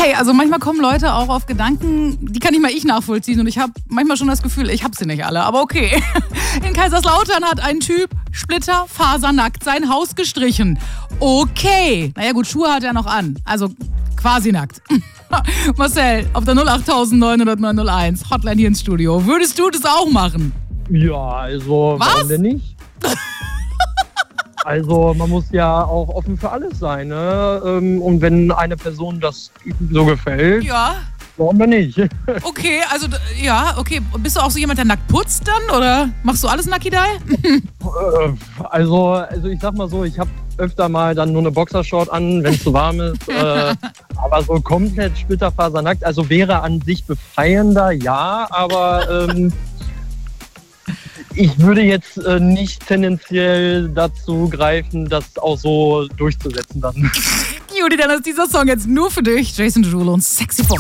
Hey, also manchmal kommen Leute auch auf Gedanken, die kann nicht mal ich nachvollziehen und ich habe manchmal schon das Gefühl, ich habe sie nicht alle, aber okay. In Kaiserslautern hat ein Typ splitterfasernackt sein Haus gestrichen. Okay. Naja gut, Schuhe hat er noch an, also quasi nackt. Marcel, auf der 08900 Hotline hier ins Studio. Würdest du das auch machen? Ja, also warum denn nicht? Also man muss ja auch offen für alles sein, ne? Und wenn eine Person das so gefällt, ja, warum denn nicht? Okay, also ja, okay. Bist du auch so jemand, der nackt putzt dann? Oder machst du alles Nacki-Dai? Also ich sag mal so, ich habe öfter mal dann nur eine Boxershort an, wenn es zu warm ist. Aber so komplett splitterfasernackt, also wäre an sich befreiender, ja, aber ich würde jetzt nicht tendenziell dazu greifen, das auch so durchzusetzen dann. Judy, dann ist dieser Song jetzt nur für dich. Jason Derulo und Sexy Fox.